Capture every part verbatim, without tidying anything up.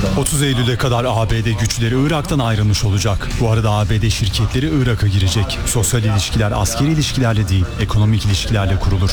otuz Eylül'e kadar A B D güçleri Irak'tan ayrılmış olacak. Bu arada A B D şirketleri Irak'a girecek. Sosyal ilişkiler askeri ilişkilerle değil, ekonomik ilişkilerle kurulur.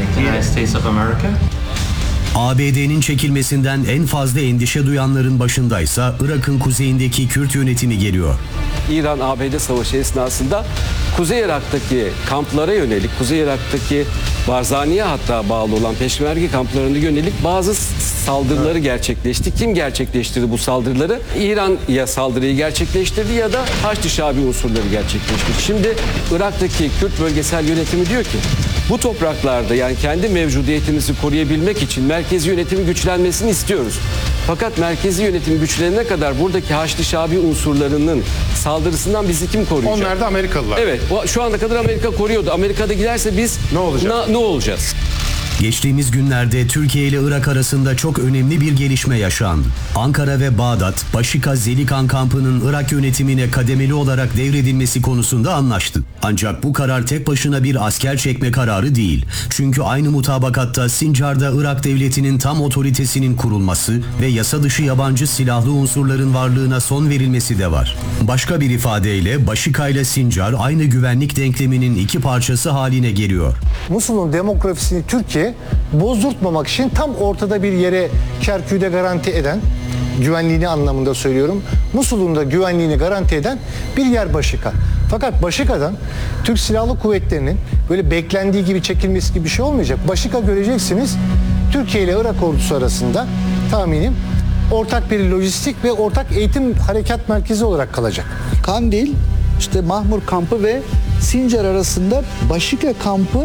A B D'nin çekilmesinden en fazla endişe duyanların başındaysa Irak'ın kuzeyindeki Kürt yönetimi geliyor. İran-A B D savaşı esnasında Kuzey Irak'taki kamplara yönelik, Kuzey Irak'taki Barzani'ye hatta bağlı olan peşmerge kamplarına yönelik bazı saldırıları gerçekleşti. Kim gerçekleştirdi bu saldırıları? İran ya saldırıyı gerçekleştirdi ya da Haçlı Şabi unsurları gerçekleştirdi. Şimdi Irak'taki Kürt bölgesel yönetimi diyor ki bu topraklarda yani kendi mevcudiyetimizi koruyabilmek için merkezi yönetimin güçlenmesini istiyoruz. Fakat merkezi yönetim güçlenene kadar buradaki Haçlı Şabi unsurlarının saldırısından bizi kim koruyacak? Onlar da Amerikalılar. Evet. Şu ana kadar Amerika koruyordu. Amerika'da giderse biz ne olacak? Na, ne olacağız? Geçtiğimiz günlerde Türkiye ile Irak arasında çok önemli bir gelişme yaşandı. Ankara ve Bağdat, Başika Zelikan kampının Irak yönetimine kademeli olarak devredilmesi konusunda anlaştı. Ancak bu karar tek başına bir asker çekme kararı değil. Çünkü aynı mutabakatta Sincar'da Irak devletinin tam otoritesinin kurulması ve yasa dışı yabancı silahlı unsurların varlığına son verilmesi de var. Başka bir ifadeyle Başika ile Sincar aynı güvenlik denkleminin iki parçası haline geliyor. Musul'un demografisini Türkiye bozdurtmamak için tam ortada bir yere Kerkük'ü de garanti eden, güvenliğini anlamında söylüyorum, Musul'un da güvenliğini garanti eden bir yer Başika. Fakat Başika'dan Türk Silahlı Kuvvetleri'nin böyle beklendiği gibi çekilmesi gibi bir şey olmayacak. Başika göreceksiniz Türkiye ile Irak ordusu arasında tahminim ortak bir lojistik ve ortak eğitim harekat merkezi olarak kalacak. Kandil, işte Mahmur kampı ve Sincar arasında Başika kampı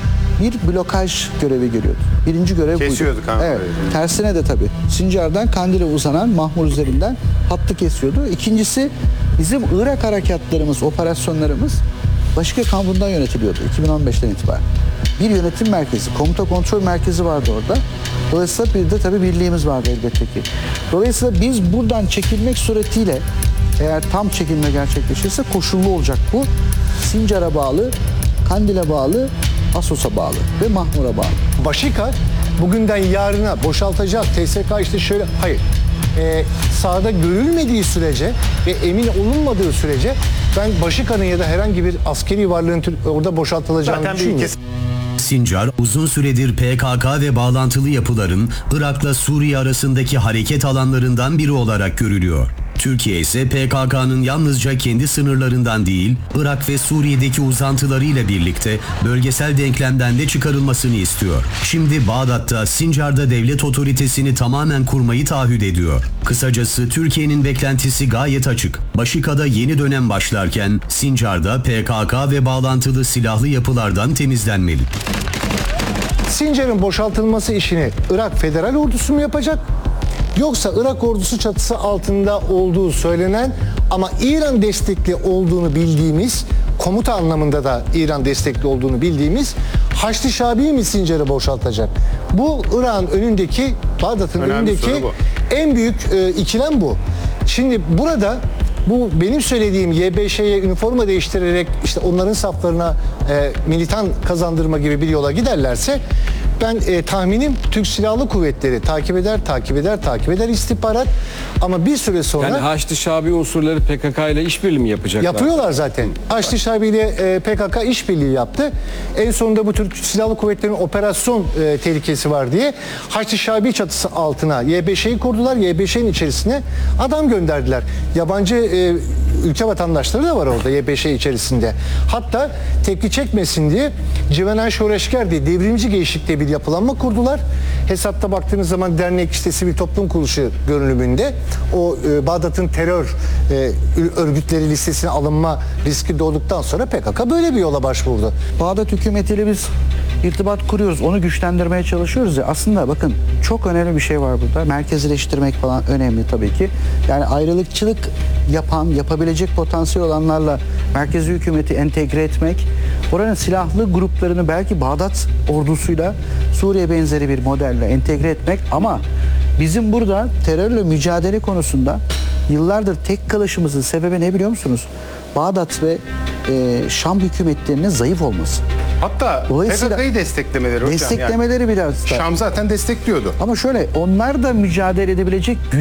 bir blokaj görevi görüyordu. Birinci görev buydu. Kesiyorduk ha. Evet. Tersine de tabii. Sincar'dan Kandil'e uzanan Mahmur üzerinden hattı kesiyordu. İkincisi bizim Irak harekatlarımız, operasyonlarımız Başika kampından yönetiliyordu iki bin on beşten itibaren. Bir yönetim merkezi, komuta kontrol merkezi vardı orada. Dolayısıyla bir de tabii birliğimiz vardı elbette ki. Dolayısıyla biz buradan çekilmek suretiyle eğer tam çekilme gerçekleşirse koşullu olacak bu. Sincar'a bağlı, Kandil'e bağlı, Assos'a bağlı ve Mahmur'a bağlı. Başika bugünden yarına boşaltacak T S K işte şöyle, hayır. Ee, sahada görülmediği sürece ve emin olunmadığı sürece ben Başika'nın ya da herhangi bir askeri varlığın orada boşaltılacağını Zaten düşünmüyorum. Sincar, uzun süredir P K K ve bağlantılı yapıların Irak'la Suriye arasındaki hareket alanlarından biri olarak görülüyor. Türkiye ise P K K'nın yalnızca kendi sınırlarından değil, Irak ve Suriye'deki uzantılarıyla birlikte bölgesel denklemden de çıkarılmasını istiyor. Şimdi Bağdat'ta, Sincar'da devlet otoritesini tamamen kurmayı taahhüt ediyor. Kısacası Türkiye'nin beklentisi gayet açık. Başika'da yeni dönem başlarken Sincar'da P K K ve bağlantılı silahlı yapılardan temizlenmeli. Sincar'ın boşaltılması işini Irak Federal Ordusu mu yapacak? Yoksa Irak ordusu çatısı altında olduğu söylenen ama İran destekli olduğunu bildiğimiz, komuta anlamında da İran destekli olduğunu bildiğimiz Haçlı Şabi mi Sincar'ı boşaltacak? Bu Irak'ın önündeki, Bağdat'ın önündeki en büyük e, ikilem bu. Şimdi burada bu benim söylediğim Y B Ş'ye üniforma değiştirerek işte onların saflarına e, militan kazandırma gibi bir yola giderlerse ben e, tahminim Türk Silahlı Kuvvetleri takip eder, takip eder, takip eder istihbarat ama bir süre sonra... Yani Haçlı Şabi unsurları P K K ile işbirliği mi yapacaklar? Yapıyorlar zaten. Haçlı Şabi ile e, P K K işbirliği yaptı. En sonunda bu Türk Silahlı Kuvvetleri'nin operasyon e, tehlikesi var diye Haçlı Şabi çatısı altına Y B Ş'yi kurdular. Y B Ş'nin içerisine adam gönderdiler. Yabancı e, ülke vatandaşları da var orada Y B Ş içerisinde. Hatta tepki çekmesin diye Civenan Şoreşker diye devrimci gençlikte bir yapılanma kurdular. Hesapta baktığınız zaman dernek işte sivil toplum kuruluşu görünümünde o e, Bağdat'ın terör e, örgütleri listesine alınma riski doğduktan sonra P K K böyle bir yola başvurdu. Bağdat hükümetiyle biz irtibat kuruyoruz. Onu güçlendirmeye çalışıyoruz ya. Aslında bakın çok önemli bir şey var burada. Merkezileştirmek falan önemli tabii ki. Yani ayrılıkçılık yapan, yapabilecek potansiyel olanlarla merkezi hükümeti entegre etmek, oranın silahlı gruplarını belki Bağdat ordusuyla Suriye benzeri bir modelle entegre etmek ama bizim burada terörle mücadele konusunda yıllardır tek kalışımızın sebebi ne biliyor musunuz? Bağdat ve e, Şam hükümetlerinin zayıf olması. Hatta P K K'yı desteklemeleri hocam. Desteklemeleri yani. biraz da. Şam zaten destekliyordu. Ama şöyle onlar da mücadele edebilecek